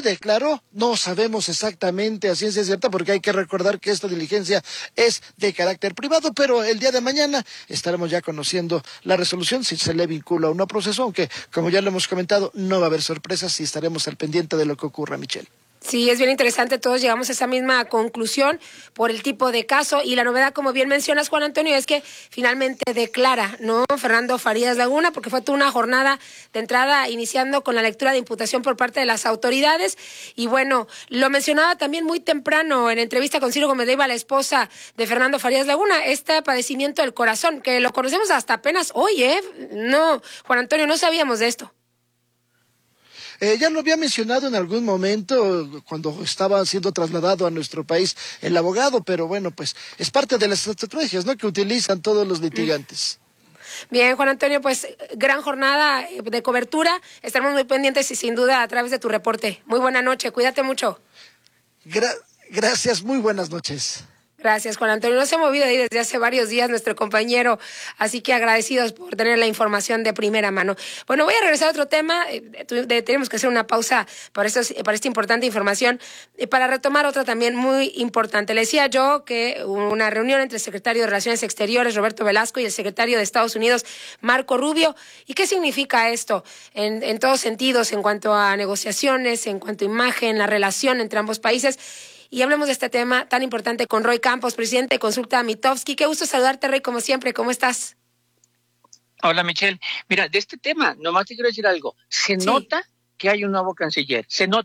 declaró, no sabemos exactamente a ciencia cierta porque hay que recordar que esta diligencia es de carácter privado, pero el día de mañana estaremos ya conociendo la resolución si se le vincula o no a proceso, aunque como ya lo hemos comentado, no va a haber sorpresas y estaremos al pendiente de lo que ocurra, Michelle. Sí, es bien interesante, todos llegamos a esa misma conclusión por el tipo de caso y la novedad, como bien mencionas, Juan Antonio, es que finalmente declara, ¿no?, Fernando Farías Laguna, porque fue toda una jornada de entrada iniciando con la lectura de imputación por parte de las autoridades y bueno, lo mencionaba también muy temprano en entrevista con Ciro Gómez Leiva, la esposa de Fernando Farías Laguna, este padecimiento del corazón, que lo conocemos hasta apenas hoy, No, Juan Antonio, no sabíamos de esto. Ya lo había mencionado en algún momento cuando estaba siendo trasladado a nuestro país el abogado, pero bueno, pues es parte de las estrategias, ¿no?, que utilizan todos los litigantes. Bien, Juan Antonio, pues gran jornada de cobertura, estaremos muy pendientes y sin duda a través de tu reporte. Muy buena noche, cuídate mucho. Gracias, muy buenas noches. Gracias, Juan Antonio. No se ha movido ahí desde hace varios días nuestro compañero, así que agradecidos por tener la información de primera mano. Bueno, voy a regresar a otro tema. Tenemos que hacer una pausa para esta importante información y para retomar otra también muy importante. Le decía yo que hubo una reunión entre el secretario de Relaciones Exteriores, Roberto Velasco, y el secretario de Estados Unidos, Marco Rubio. ¿Y qué significa esto en todos sentidos, en cuanto a negociaciones, en cuanto a imagen, la relación entre ambos países? Y hablemos de este tema tan importante con Roy Campos, presidente de Consulta Mitofsky. Qué gusto saludarte, Roy, como siempre. ¿Cómo estás? Hola, Michelle. Mira, de este tema, nomás te quiero decir algo. Se nota que hay un nuevo canciller.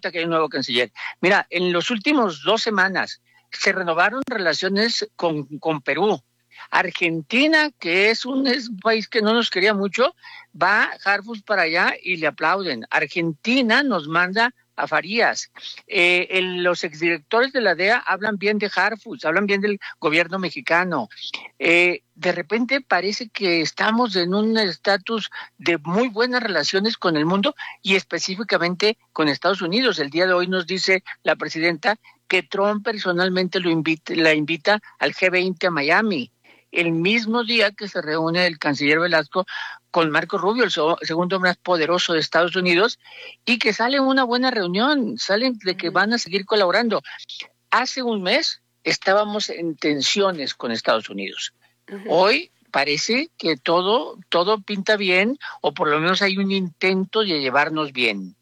Mira, en los últimos 2 semanas se renovaron relaciones con Perú. Argentina, que es un país que no nos quería mucho, va Harfuch para allá y le aplauden. Argentina nos manda a Farías. Los exdirectores de la DEA hablan bien de Harfuch, hablan bien del gobierno mexicano. De repente parece que estamos en un estatus de muy buenas relaciones con el mundo y específicamente con Estados Unidos. El día de hoy nos dice la presidenta que Trump personalmente la invita al G20 a Miami, el mismo día que se reúne el canciller Velasco con Marco Rubio, el segundo más poderoso de Estados Unidos, y que sale una buena reunión, salen de que van a seguir colaborando. Hace un mes estábamos en tensiones con Estados Unidos. Hoy parece que todo pinta bien, o por lo menos hay un intento de llevarnos bien.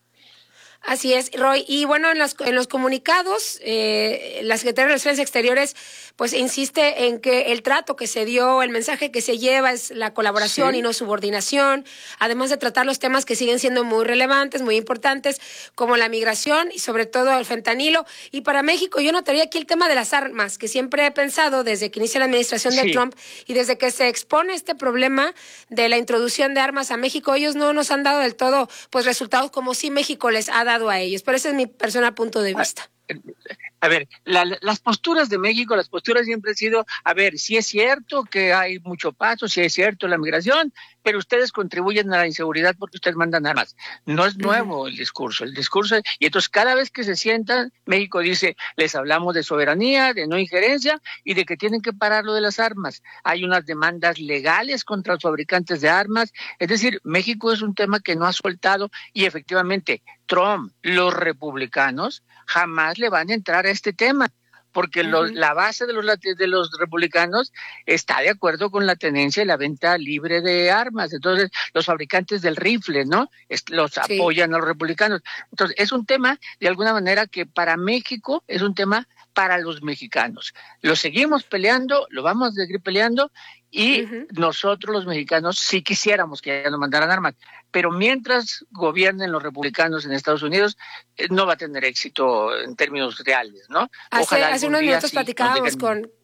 Así es, Roy. Y bueno, en los comunicados, la Secretaría de Relaciones Exteriores pues insiste en que el trato que se dio, el mensaje que se lleva es la colaboración y no subordinación, además de tratar los temas que siguen siendo muy relevantes, muy importantes, como la migración y sobre todo el fentanilo. Y para México yo notaría aquí el tema de las armas, que siempre he pensado desde que inicia la administración de Trump y desde que se expone este problema de la introducción de armas a México, ellos no nos han dado del todo pues resultados como si México les ha dado a ellos, pero ese es mi personal punto de vista. A ver, las posturas de México, las posturas siempre han sido, a ver, sí es cierto que hay mucho paso, sí es cierto la migración, pero ustedes contribuyen a la inseguridad porque ustedes mandan armas. No es nuevo el discurso, y entonces cada vez que se sientan, México dice, les hablamos de soberanía, de no injerencia y de que tienen que parar lo de las armas. Hay unas demandas legales contra los fabricantes de armas, es decir, México es un tema que no ha soltado y efectivamente Trump, los republicanos, jamás le van a entrar a este tema, porque la base de los republicanos está de acuerdo con la tenencia y la venta libre de armas. Entonces, los fabricantes del rifle, ¿no?, los apoyan a los republicanos. Entonces, es un tema, de alguna manera, que para México es un tema para los mexicanos. Lo seguimos peleando, lo vamos a seguir peleando, y nosotros los mexicanos sí quisiéramos que ya nos mandaran armas, pero mientras gobiernen los republicanos en Estados Unidos, no va a tener éxito en términos reales, ¿no? Hace unos minutos platicábamos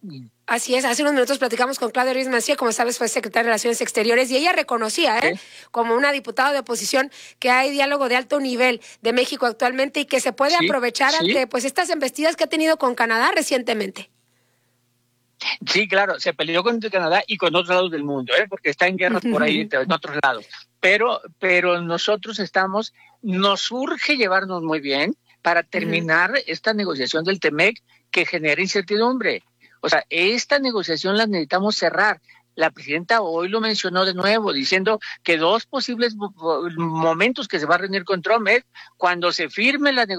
con Claudia Ruiz Massieu, como sabes fue secretaria de Relaciones Exteriores, y ella reconocía, como una diputada de oposición, que hay diálogo de alto nivel de México actualmente y que se puede aprovechar ante pues estas embestidas que ha tenido con Canadá recientemente. Sí, claro, se peleó con Canadá y con otros lados del mundo, porque está en guerras por ahí en otros lados. Pero nosotros nos urge llevarnos muy bien para terminar esta negociación del TEMEC que genera incertidumbre. O sea, esta negociación la necesitamos cerrar. La presidenta hoy lo mencionó de nuevo, diciendo que 2 posibles momentos que se va a reunir con Trump es cuando se firme la negociación